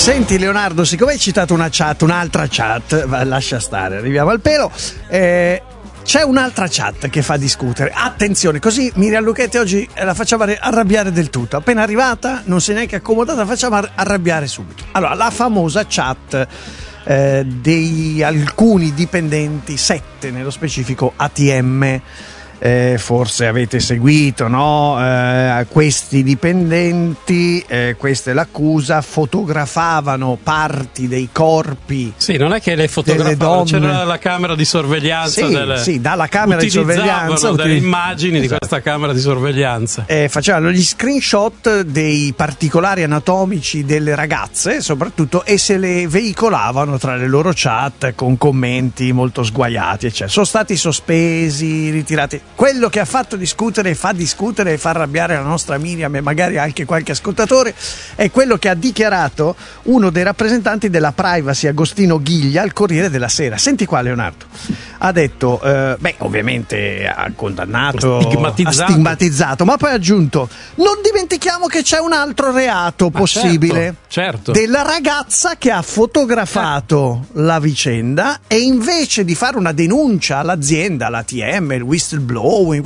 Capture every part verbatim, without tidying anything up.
Senti Leonardo, siccome hai citato una chat, un'altra chat, va, lascia stare, arriviamo al pelo, eh, c'è un'altra chat che fa discutere. Attenzione, così Miriam Lucchetti oggi la facciamo arrabbiare del tutto. Appena arrivata, non si è neanche accomodata, la facciamo arrabbiare subito. Allora, la famosa chat eh, di alcuni dipendenti, sette nello specifico A T M. Eh, forse avete seguito, no? Eh, questi dipendenti, eh, questa è l'accusa, fotografavano parti dei corpi. Sì, non è che le fotografavano, c'era la camera di sorveglianza. Sì, delle... sì, dalla camera di sorveglianza delle util... immagini esatto. di questa camera di sorveglianza. Eh, facevano gli screenshot dei particolari anatomici delle ragazze, soprattutto, e se le veicolavano tra le loro chat con commenti molto sguaiati, eccetera. Sono stati sospesi, ritirati. Quello che ha fatto discutere, fa discutere e fa arrabbiare la nostra Miriam e magari anche qualche ascoltatore è quello che ha dichiarato uno dei rappresentanti della privacy, Agostino Ghiglia, al Corriere della Sera. Senti qua Leonardo, ha detto, eh, beh ovviamente ha condannato, stigmatizzato. ha stigmatizzato, ma poi ha aggiunto, non dimentichiamo che c'è un altro reato ma possibile, certo, certo. della ragazza che ha fotografato eh. la vicenda e invece di fare una denuncia all'azienda, all'A T M, il whistleblower,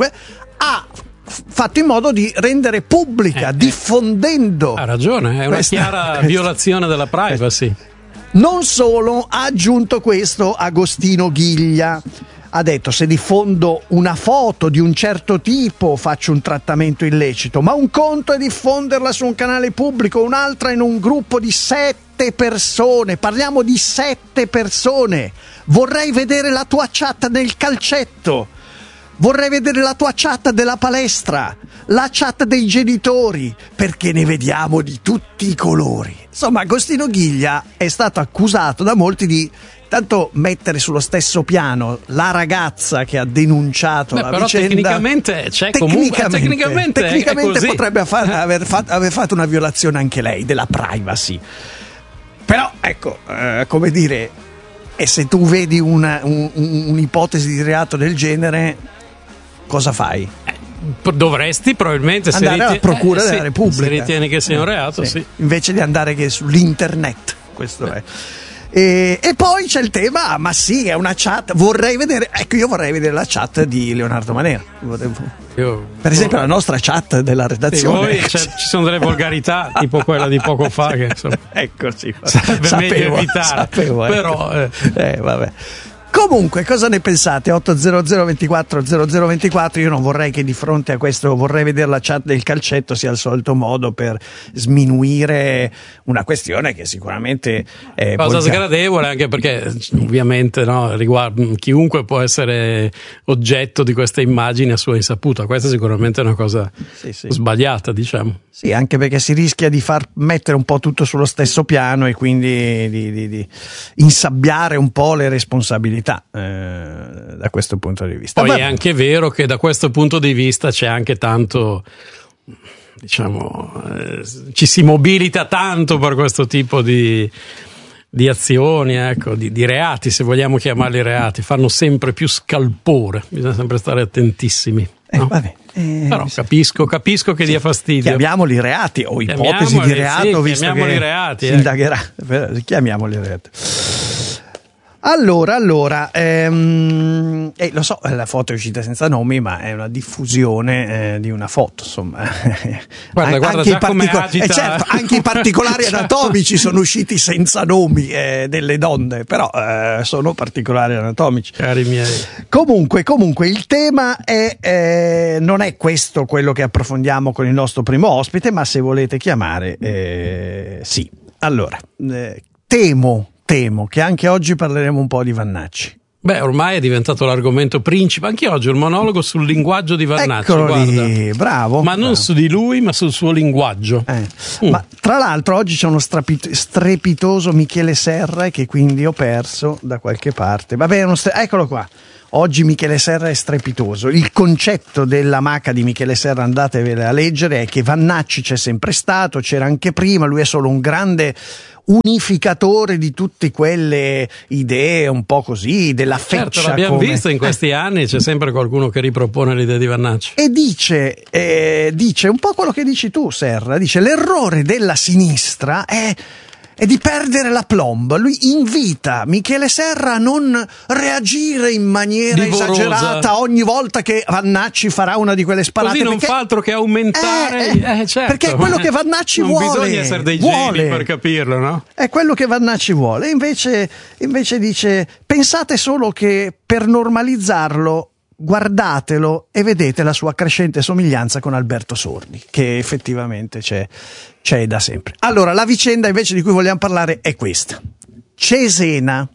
ha fatto in modo di rendere pubblica, eh, diffondendo. Ha ragione, è una questa, chiara questa, violazione della privacy. Non solo, ha aggiunto questo Agostino Ghiglia. Ha detto, se diffondo una foto di un certo tipo faccio un trattamento illecito, ma un conto è diffonderla su un canale pubblico, un'altra in un gruppo di sette persone, parliamo di sette persone. Vorrei vedere la tua chat nel calcetto. Vorrei vedere la tua chat della palestra, la chat dei genitori, perché ne vediamo di tutti i colori. Insomma, Agostino Ghiglia è stato accusato da molti di tanto mettere sullo stesso piano la ragazza che ha denunciato Beh, la però vicenda. Tecnicamente c'è tecnicamente, comunque tecnicamente, tecnicamente è così. potrebbe far, aver, fatto, aver fatto una violazione anche lei della privacy. Però ecco, eh, come dire, e se tu vedi una, un, un'ipotesi di reato del genere, cosa fai? Eh, dovresti probabilmente andare se alla ritieni, procura eh, della sì, Repubblica. Se ritieni che sia un eh, reato, sì. sì. Invece di andare che sull'internet, questo eh. è. E, e poi c'è il tema, ma sì, è una chat, vorrei vedere, ecco io vorrei vedere la chat di Leonardo Manera. Io, per esempio la nostra chat della redazione. Sì, ci sono delle volgarità tipo quella di poco fa che insomma, ecco sì, sarebbe sapevo, meglio evitare, sapevo, però ecco. eh. Eh, vabbè. Comunque, cosa ne pensate? otto zero zero ventiquattro zero zero ventiquattro. Io non vorrei che di fronte a questo vorrei vedere la chat del calcetto sia il solito modo per sminuire una questione che sicuramente è cosa volga- sgradevole, anche perché ovviamente no, riguarda chiunque può essere oggetto di queste immagini a sua insaputa. Questa sicuramente è una cosa sì, sì. sbagliata, diciamo. Sì, anche perché si rischia di far mettere un po' tutto sullo stesso piano e quindi di, di, di insabbiare un po' le responsabilità. Eh, da questo punto di vista. Poi Vabbè. è anche vero che da questo punto di vista c'è anche tanto, diciamo, eh, ci si mobilita tanto per questo tipo di, di azioni, ecco, di, di reati, se vogliamo chiamarli reati, fanno sempre più scalpore, bisogna sempre stare attentissimi. Eh, no? vabbè, eh, Però capisco, capisco che sì, dia fastidio. Chiamiamoli reati o ipotesi di reato, sì, visto che reati, si eh. indagherà. Chiamiamoli reati. Allora, allora, ehm, eh, lo so, la foto è uscita senza nomi, ma è una diffusione eh, di una foto, insomma. Guarda, An- guarda anche, già i come partico- agita. eh, certo, anche i particolari anatomici sono usciti senza nomi eh, delle donne, però eh, sono particolari anatomici. Cari miei. Comunque, comunque, il tema è eh, non è questo quello che approfondiamo con il nostro primo ospite, ma se volete chiamare, eh, sì. Allora, eh, temo. Temo che anche oggi parleremo un po' di Vannacci. Beh, ormai è diventato l'argomento principe. Anche oggi un monologo sul linguaggio di Vannacci. Eccolo guarda. lì, bravo. Ma non bravo. su di lui, ma sul suo linguaggio. Eh. Mm. Ma tra l'altro oggi c'è uno strapito, strepitoso Michele Serra che quindi ho perso da qualche parte. Vabbè, uno stre- eccolo qua. Oggi Michele Serra è strepitoso. Il concetto della maca di Michele Serra, andatevela a leggere, è che Vannacci c'è sempre stato, c'era anche prima, lui è solo un grande unificatore di tutte quelle idee un po' così, della feccia. Certo, l'abbiamo come... visto in questi anni, c'è sempre qualcuno che ripropone l'idea di Vannacci. E dice, eh, dice un po' quello che dici tu, Serra, dice l'errore della sinistra è e di perdere la plomb. Lui invita Michele Serra a non reagire in maniera Divorosa. esagerata ogni volta che Vannacci farà una di quelle sparate. Così non perché, fa altro che aumentare. eh, eh, eh, certo. Perché è quello che Vannacci non vuole. Non bisogna essere dei vuole. geni per capirlo, no? È quello che Vannacci vuole. Invece, invece dice: pensate solo che per normalizzarlo, guardatelo e vedete la sua crescente somiglianza con Alberto Sordi, che effettivamente c'è, c'è da sempre. Allora, la vicenda invece di cui vogliamo parlare è questa. Cesena,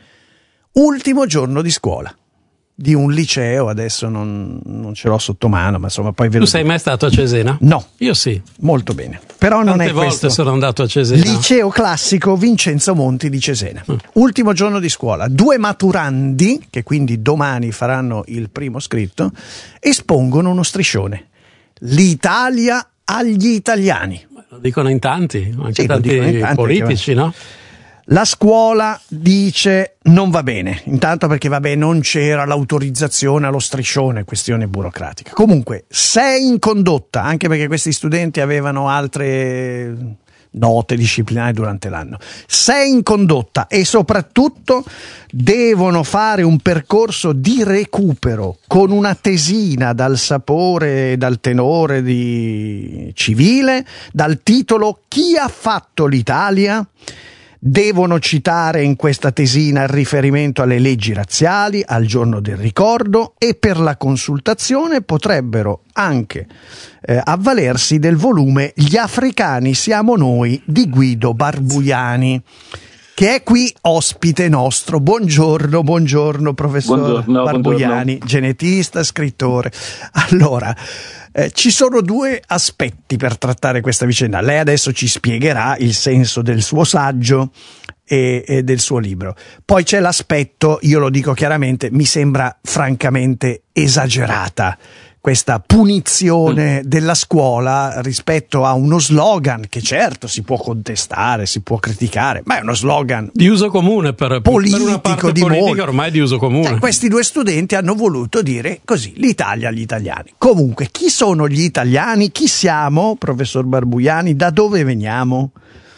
ultimo giorno di scuola di un liceo, adesso non, non ce l'ho sotto mano, ma insomma poi ve lo Tu sei dico. mai stato a Cesena? No. Io sì. Molto bene. Però non Quante è volte questo. sono andato a Cesena? Liceo classico Vincenzo Monti di Cesena. Mm. Ultimo giorno di scuola. Due maturandi, che quindi domani faranno il primo scritto, espongono uno striscione. L'Italia agli italiani. Lo dicono in tanti, anche Sì, lo tanti dicono in tanti, politici, no? La scuola dice non va bene, intanto perché vabbè non c'era l'autorizzazione allo striscione, questione burocratica. Comunque sei in condotta, anche perché questi studenti avevano altre note disciplinari durante l'anno. Sei in condotta e soprattutto devono fare un percorso di recupero con una tesina dal sapore e dal tenore di civile, dal titolo Chi ha fatto l'Italia? Devono citare in questa tesina il riferimento alle leggi razziali, al giorno del ricordo, e per la consultazione potrebbero anche eh, avvalersi del volume Gli africani siamo noi di Guido Barbuiani, che è qui ospite nostro. Buongiorno, buongiorno professor buongiorno, Barbuiani, buongiorno. Genetista, scrittore. Allora, Eh, ci sono due aspetti per trattare questa vicenda. Lei adesso ci spiegherà il senso del suo saggio e, e del suo libro. Poi c'è l'aspetto, io lo dico chiaramente, mi sembra francamente esagerata questa punizione della scuola rispetto a uno slogan che certo si può contestare, si può criticare, ma è uno slogan di uso comune per, politico per una parte di politica molti. Ormai di uso comune. Cioè, questi due studenti hanno voluto dire così, l'Italia agli italiani. Comunque, chi sono gli italiani? Chi siamo, professor Barbuiani? Da dove veniamo?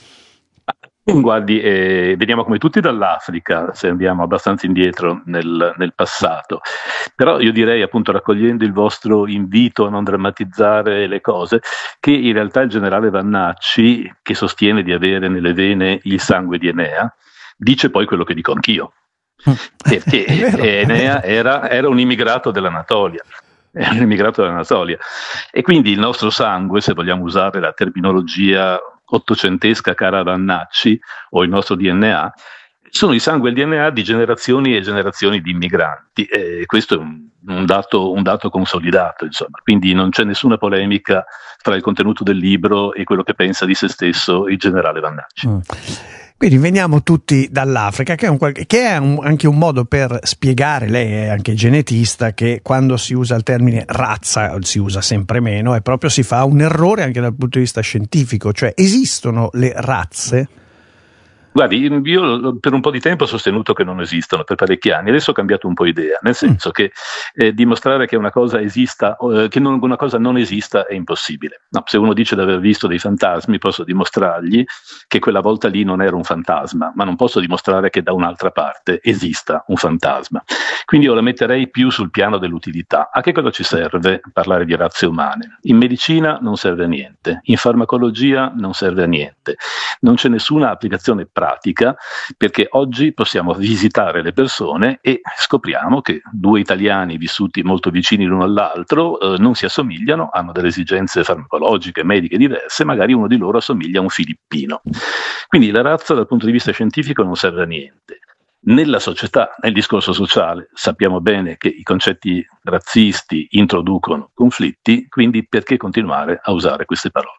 Guardi, eh, veniamo come tutti dall'Africa, se andiamo abbastanza indietro nel, nel passato, però io direi, appunto, raccogliendo il vostro invito a non drammatizzare le cose, che in realtà il generale Vannacci, che sostiene di avere nelle vene il sangue di Enea, dice poi quello che dico anch'io, perché Enea era, era un immigrato dell'Anatolia. È un immigrato dell'Anatolia e quindi il nostro sangue, se vogliamo usare la terminologia ottocentesca cara a Vannacci, o il nostro D N A, sono il sangue e il D N A di generazioni e generazioni di immigranti, e questo è un, un, dato, un dato consolidato, insomma. Quindi non c'è nessuna polemica tra il contenuto del libro e quello che pensa di se stesso il generale Vannacci. Mm. Quindi veniamo tutti dall'Africa, che è, un, che è un, anche un modo per spiegare, lei è anche genetista, che quando si usa il termine razza, si usa sempre meno, e proprio si fa un errore anche dal punto di vista scientifico, cioè esistono le razze? Guardi, io per un po' di tempo ho sostenuto che non esistono, per parecchi anni, adesso ho cambiato un po' idea, nel senso mm. che eh, dimostrare che una cosa esista, eh, che non, una cosa non esista è impossibile. No, se uno dice di aver visto dei fantasmi, posso dimostrargli che quella volta lì non era un fantasma, ma non posso dimostrare che da un'altra parte esista un fantasma. Quindi io la metterei più sul piano dell'utilità. A che cosa ci serve parlare di razze umane? In medicina non serve a niente, in farmacologia non serve a niente, non c'è nessuna applicazione pratica, perché oggi possiamo visitare le persone e scopriamo che due italiani vissuti molto vicini l'uno all'altro eh, non si assomigliano, hanno delle esigenze farmacologiche, mediche diverse, magari uno di loro assomiglia a un filippino. Quindi la razza dal punto di vista scientifico non serve a niente. Nella società, nel discorso sociale, sappiamo bene che i concetti razzisti introducono conflitti, quindi perché continuare a usare queste parole?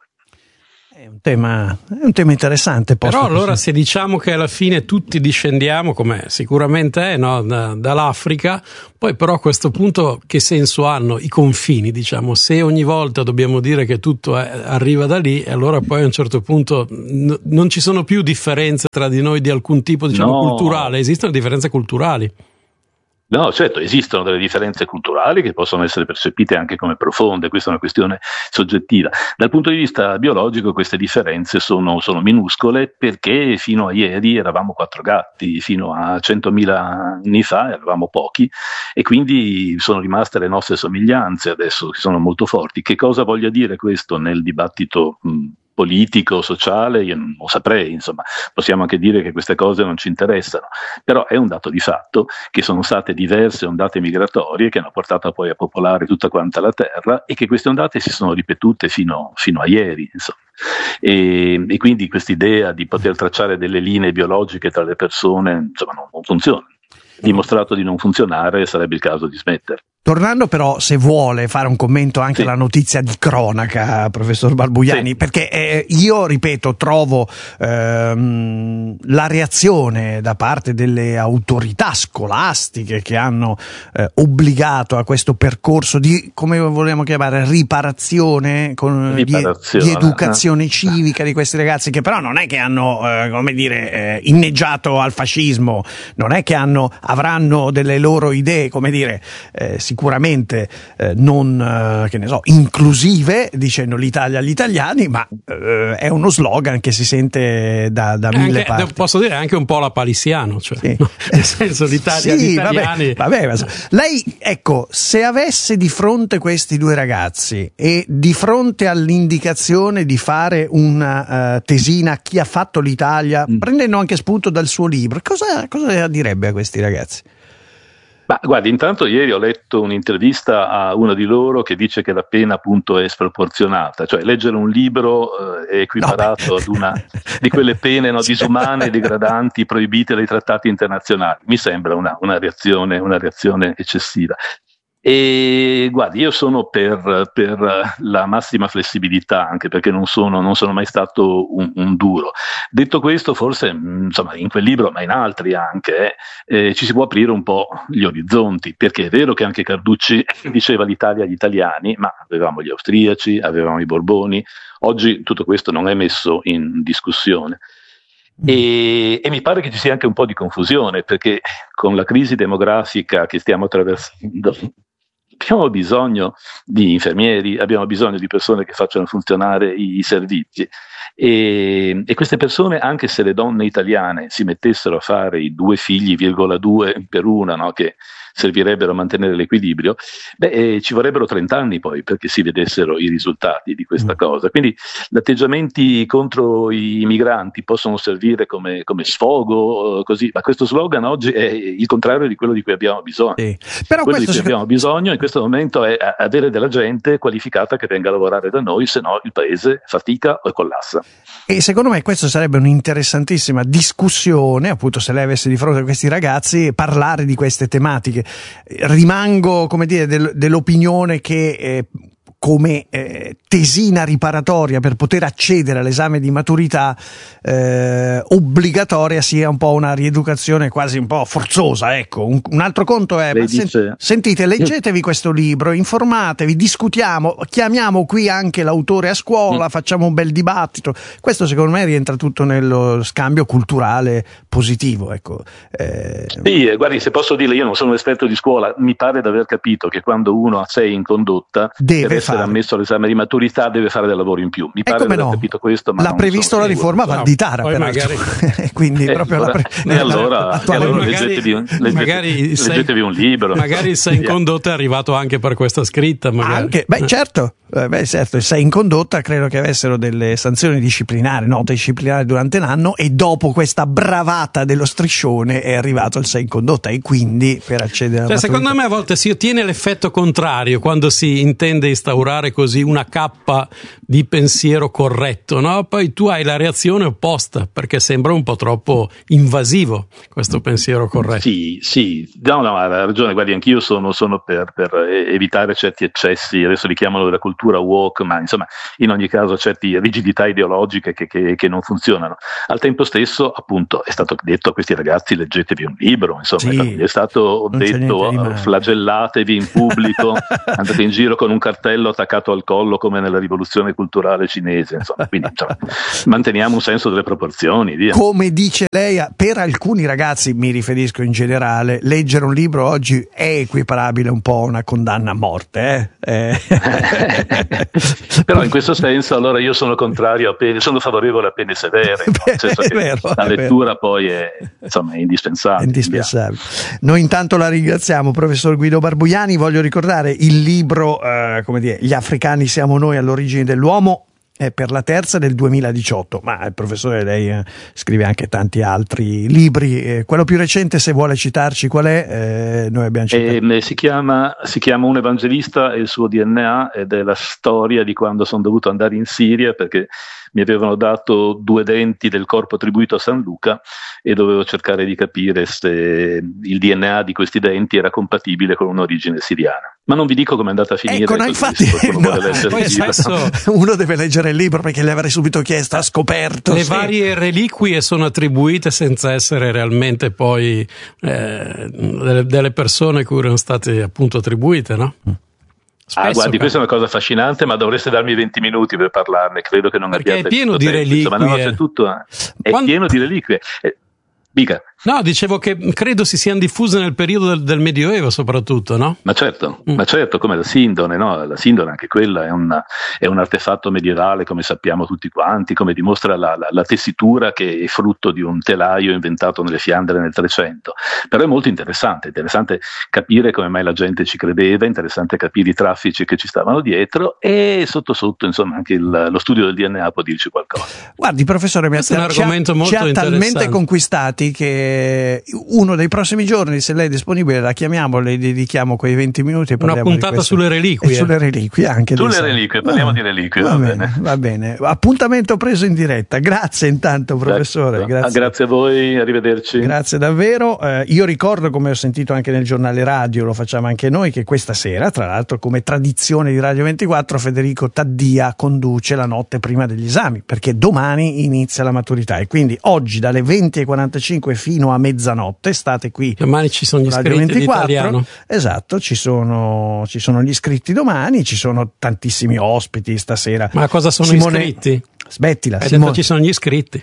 È un tema, è un tema interessante. Però allora così. Se diciamo che alla fine tutti discendiamo, come sicuramente è, no, da, dall'Africa, poi però a questo punto che senso hanno i confini? Diciamo, se ogni volta dobbiamo dire che tutto è, arriva da lì, allora poi a un certo punto n- non ci sono più differenze tra di noi di alcun tipo, diciamo, no. culturale, esistono differenze culturali. No, certo, esistono delle differenze culturali che possono essere percepite anche come profonde, questa è una questione soggettiva. Dal punto di vista biologico queste differenze sono, sono minuscole, perché fino a ieri eravamo quattro gatti, fino a centomila anni fa eravamo pochi, e quindi sono rimaste le nostre somiglianze adesso, che sono molto forti. Che cosa voglia dire questo nel dibattito mh, politico, sociale, io non lo saprei, insomma, possiamo anche dire che queste cose non ci interessano, però è un dato di fatto che sono state diverse ondate migratorie che hanno portato poi a popolare tutta quanta la terra, e che queste ondate si sono ripetute fino, fino a ieri, insomma. E, e quindi quest'idea di poter tracciare delle linee biologiche tra le persone, insomma, non, non funziona. Dimostrato di non funzionare, sarebbe il caso di smettere. Tornando però, se vuole, fare un commento anche sì. alla notizia di cronaca, professor Barbugliani, sì. perché eh, io, ripeto, trovo ehm, la reazione da parte delle autorità scolastiche che hanno eh, obbligato a questo percorso di, come vogliamo chiamare, riparazione, con, riparazione. Di, di educazione civica di questi ragazzi, che però non è che hanno, eh, come dire, eh, inneggiato al fascismo, non è che hanno, avranno delle loro idee, come dire, eh, sicuramente eh, non eh, che ne so, inclusive, dicendo l'Italia agli italiani, ma eh, è uno slogan che si sente da, da mille anche, parti. Posso dire anche un po' la palissiano, cioè, sì. no? Nel senso, l'Italia sì, agli italiani. Vabbè, vabbè, lei, ecco, se avesse di fronte questi due ragazzi e di fronte all'indicazione di fare una uh, tesina Chi ha fatto l'Italia, mm. prendendo anche spunto dal suo libro, cosa, cosa direbbe a questi ragazzi? Ma guardi, intanto ieri ho letto un'intervista a una di loro che dice che la pena appunto è sproporzionata, cioè leggere un libro eh, è equiparato no, ad una di quelle pene no, disumane, degradanti, proibite dai trattati internazionali. Mi sembra una, una reazione, una reazione eccessiva. E guardi, io sono per, per la massima flessibilità, anche perché non sono, non sono mai stato un, un duro. Detto questo, forse insomma in quel libro, ma in altri anche, eh, ci si può aprire un po' gli orizzonti, perché è vero che anche Carducci diceva l'Italia agli italiani, ma avevamo gli austriaci, avevamo i Borboni, oggi tutto questo non è messo in discussione. E, e mi pare che ci sia anche un po' di confusione, perché con la crisi demografica che stiamo attraversando abbiamo bisogno di infermieri, abbiamo bisogno di persone che facciano funzionare i, i servizi, e, e queste persone, anche se le donne italiane si mettessero a fare i due figli, virgola due per una, no, che servirebbero a mantenere l'equilibrio, beh, eh, ci vorrebbero trenta anni poi perché si vedessero i risultati di questa cosa. Quindi gli atteggiamenti contro i migranti possono servire come, come sfogo, così, ma questo slogan oggi è il contrario di quello di cui abbiamo bisogno. Sì. Però quello di cui si... abbiamo bisogno in questo momento è avere della gente qualificata che venga a lavorare da noi, se no il paese fatica o collassa. E secondo me questo sarebbe un'interessantissima discussione, appunto, se lei avesse di fronte a questi ragazzi, parlare di queste tematiche. Rimango, come dire, del, dell'opinione che eh, come eh, tesina riparatoria per poter accedere all'esame di maturità eh, obbligatoria sia un po' una rieducazione quasi un po' forzosa, ecco. Un, un altro conto è, ma dice... sen- sentite, leggetevi questo libro, informatevi, discutiamo, chiamiamo qui anche l'autore a scuola, mm. facciamo un bel dibattito. Questo secondo me rientra tutto nello scambio culturale positivo, ecco. Eh... Sì, guardi, se posso dire, io non sono un esperto di scuola, mi pare di aver capito che quando uno ha sei in condotta deve fare ammesso all'esame di maturità, deve fare del lavoro in più. Mi pare di aver capito questo, ma l'ha previsto la riforma Valditara, no, peraltro. Magari... quindi eh, proprio allora, la pre... e allora, e allora magari, leggetevi, leggete, magari leggetevi sei, un libro. Magari il sei in condotta è arrivato anche per questa scritta. Magari. Anche, beh, certo. Eh, beh, certo, il sei in condotta credo che avessero delle sanzioni disciplinari, note disciplinari durante l'anno, e dopo questa bravata dello striscione è arrivato il sei in condotta, e quindi per accedere alla cioè, secondo me a volte si ottiene l'effetto contrario quando si intende instaurare così una cappa di pensiero corretto, no? Poi tu hai la reazione opposta perché sembra un po' troppo invasivo questo pensiero corretto. Sì, sì, no, no, ha ragione, guardi, anch'io sono, sono per, per evitare certi eccessi, adesso li chiamano della cultura woke, ma insomma in ogni caso certe rigidità ideologiche che, che, che non funzionano. Al tempo stesso, appunto, è stato detto a questi ragazzi: leggetevi un libro, insomma, sì, è stato detto flagellatevi in pubblico, andate in giro con un cartello attaccato al collo come nella rivoluzione culturale cinese, insomma, quindi insomma, manteniamo un senso delle proporzioni, via. Come dice lei, per alcuni ragazzi, mi riferisco in generale, leggere un libro oggi è equiparabile un po' a una condanna a morte, eh? Eh. Però in questo senso allora io sono contrario a pene, sono favorevole a pene severe, no? Nel senso che vero, la lettura poi è, insomma, è indispensabile. È indispensabile. Noi intanto la ringraziamo, professor Guido Barbuiani. Voglio ricordare il libro, eh, come dire, Gli africani siamo noi all'origine dell'uomo, è per la terza del duemiladiciotto, ma il professore lei eh, scrive anche tanti altri libri, eh, quello più recente, se vuole citarci qual è, eh, noi abbiamo citato. E, si chiama, si chiama Un evangelista e il suo D N A, ed è la storia di quando sono dovuto andare in Siria perché mi avevano dato due denti del corpo attribuito a San Luca e dovevo cercare di capire se il D N A di questi denti era compatibile con un'origine siriana. Ma non vi dico come è andata a finire. Ecco, no, infatti, no, poi spesso uno deve leggere il libro perché le avrei subito chiesto, ha scoperto. Le sì. varie reliquie sono attribuite senza essere realmente poi eh, delle, delle persone cui erano state appunto attribuite, no? Spesso, ah, guardi, questa è una cosa affascinante, ma dovreste darmi venti minuti per parlarne. Credo che non perché abbiate è pieno di tempo. reliquie. Ma no, c'è tutto, è Quando... pieno di reliquie. Eh, dica. No, dicevo che credo si siano diffuse nel periodo del, del Medioevo soprattutto, no? Ma certo, mm. ma certo, come la sindone, no? La sindone anche quella è, una, è un artefatto medievale, come sappiamo tutti quanti, come dimostra la, la, la tessitura che è frutto di un telaio inventato nelle Fiandre nel trecento. Però è molto interessante, interessante capire come mai la gente ci credeva, interessante capire i traffici che ci stavano dietro e sotto sotto, insomma, anche il, lo studio del D N A può dirci qualcosa. Guardi, professore, mi ha, un argomento ci, molto ci ha talmente conquistati che uno dei prossimi giorni, se lei è disponibile, la chiamiamo, le dedichiamo quei venti minuti e una puntata di sulle reliquie. E sulle reliquie anche sulle reliquie, parliamo ah, di reliquie. Va, va bene, bene. va bene. Appuntamento preso in diretta. Grazie intanto, professore. Ecco. Grazie. Ah, grazie a voi, arrivederci. Grazie davvero. Eh, io ricordo, come ho sentito anche nel giornale radio, lo facciamo anche noi, che questa sera, tra l'altro come tradizione di Radio ventiquattro, Federico Taddia conduce la notte prima degli esami, perché domani inizia la maturità e quindi oggi dalle venti e quarantacinque fino a mezzanotte state qui. Domani ci sono gli iscritti di italiano. Esatto, ci sono, ci sono gli iscritti domani, ci sono tantissimi ospiti stasera. Ma cosa sono Simone... iscritti? Smettila, Hai Simone... detto ci sono gli iscritti.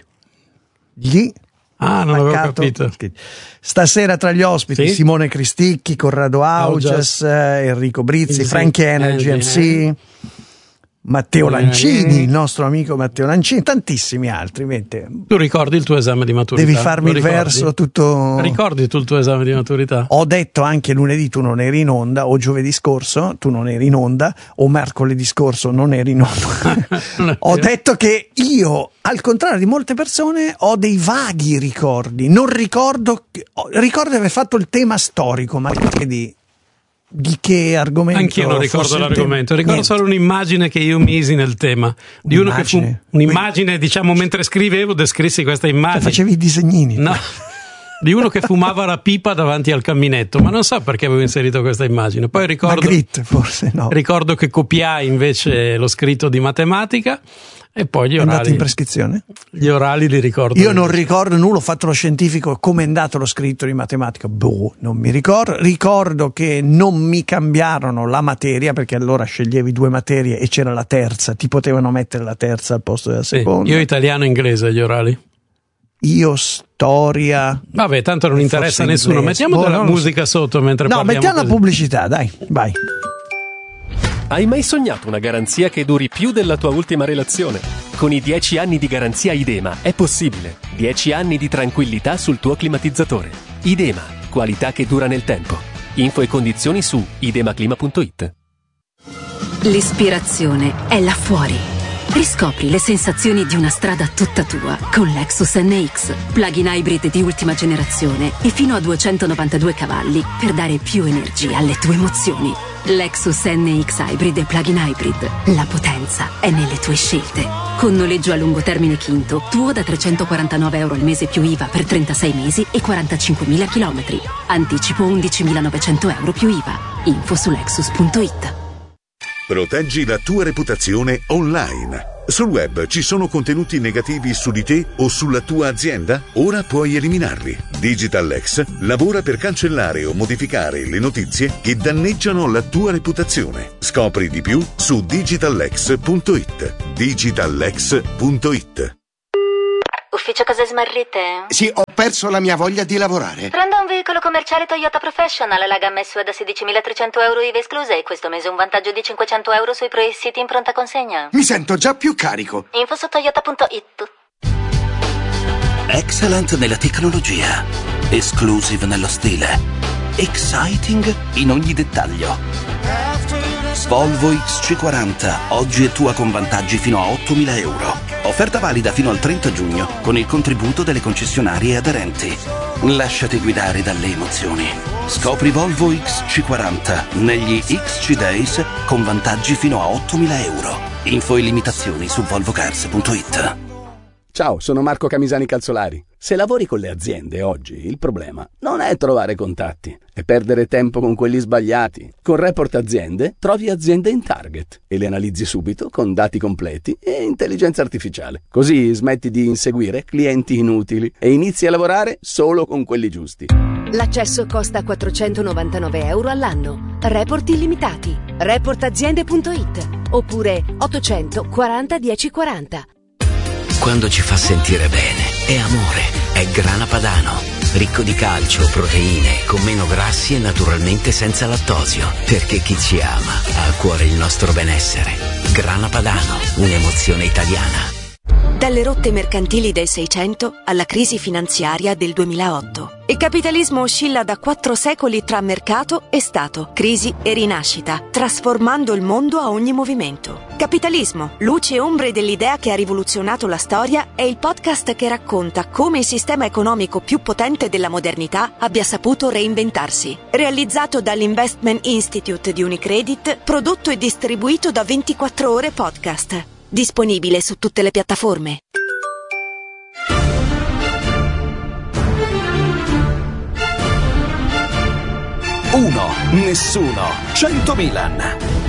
Gli? Ah, non avevo capito. Stasera tra gli ospiti sì? Simone Cristicchi, Corrado Augias, eh, Enrico Brizzi, Frankie Energy M C, Matteo Lancini, il nostro amico Matteo Lancini, tantissimi altri. Mente. Tu ricordi il tuo esame di maturità? Devi farmi il verso tutto. Ricordi tu il tuo esame di maturità? Ho detto anche lunedì tu non eri in onda, o giovedì scorso tu non eri in onda, o mercoledì scorso non eri in onda. Ho detto che io, al contrario di molte persone, ho dei vaghi ricordi. Non ricordo, ricordo di aver fatto il tema storico, ma di Di che argomento? Anch'io non ricordo l'argomento, ricordo Niente. solo un'immagine che io misi nel tema. Di uno che fu un'immagine, diciamo, mentre scrivevo, descrissi questa immagine. Cioè, facevi i disegnini? No. Di uno che fumava la pipa davanti al caminetto, ma non so perché avevo inserito questa immagine. Poi ricordo, Magritte, forse no. Ricordo che copiai invece lo scritto di matematica. E poi gli orali. È andato in prescrizione? Gli orali li ricordo. Io non ricordo nulla, ho fatto lo scientifico, come è andato lo scritto di matematica? Boh, non mi ricordo. Ricordo che non mi cambiarono la materia, perché allora sceglievi due materie e c'era la terza, ti potevano mettere la terza al posto della sì, seconda. Io italiano e inglese gli orali. Io storia. Vabbè, tanto non interessa a nessuno. Inglese. Mettiamo boh, della musica so. sotto mentre no, parliamo. No, mettiamo così. La pubblicità, dai, vai. Hai mai sognato una garanzia che duri più della tua ultima relazione? Con i dieci anni di garanzia Idema è possibile. dieci anni di tranquillità sul tuo climatizzatore. Idema, qualità che dura nel tempo. Info e condizioni su idemaclima punto it. L'ispirazione è là fuori. Riscopri le sensazioni di una strada tutta tua con Lexus N X, plug-in hybrid di ultima generazione e fino a duecentonovantadue cavalli per dare più energia alle tue emozioni. Lexus N X Hybrid e plug-in hybrid. La potenza è nelle tue scelte. Con noleggio a lungo termine Quinto, tuo da trecentoquarantanove euro al mese più I V A per trentasei mesi e quarantacinquemila chilometri. Anticipo undicimilanovecento euro più I V A. Info su lexus punto it. Proteggi la tua reputazione online. Sul web ci sono contenuti negativi su di te o sulla tua azienda? Ora puoi eliminarli. DigitalX lavora per cancellare o modificare le notizie che danneggiano la tua reputazione. Scopri di più su digitalx punto it. digitalx punto it. Ufficio cose smarrite? Sì, ho perso la mia voglia di lavorare. Prendo un veicolo commerciale Toyota Professional, la gamma S U A da sedicimilatrecento euro I V A esclusa e questo mese un vantaggio di cinquecento euro sui pre-siti in pronta consegna. Mi sento già più carico. Info su toyota punto it. Excellent nella tecnologia, exclusive nello stile, exciting in ogni dettaglio. Volvo X C quaranta, oggi è tua con vantaggi fino a ottomila euro. Offerta valida fino al trenta giugno con il contributo delle concessionarie aderenti. Lasciati guidare dalle emozioni. Scopri Volvo X C quaranta negli X C Days con vantaggi fino a ottomila euro. Info e limitazioni su volvo cars punto it. Ciao, sono Marco Camisani Calzolari. Se lavori con le aziende oggi, il problema non è trovare contatti, è perdere tempo con quelli sbagliati. Con Report Aziende trovi aziende in target e le analizzi subito con dati completi e intelligenza artificiale. Così smetti di inseguire clienti inutili e inizi a lavorare solo con quelli giusti. L'accesso costa quattrocentonovantanove euro all'anno. Report illimitati. report aziende punto it oppure ottocento quaranta dieci quaranta. Quando ci fa sentire bene, è amore, è Grana Padano. Ricco di calcio, proteine, con meno grassi e naturalmente senza lattosio. Perché chi ci ama ha a cuore il nostro benessere. Grana Padano, un'emozione italiana. Dalle rotte mercantili del Seicento alla crisi finanziaria del duemilaotto. Il capitalismo oscilla da quattro secoli tra mercato e Stato, crisi e rinascita, trasformando il mondo a ogni movimento. Capitalismo, luci e ombre dell'idea che ha rivoluzionato la storia, è il podcast che racconta come il sistema economico più potente della modernità abbia saputo reinventarsi. Realizzato dall'Investment Institute di Unicredit, prodotto e distribuito da ventiquattro ore podcast. Disponibile su tutte le piattaforme. Uno, nessuno, cento Milan.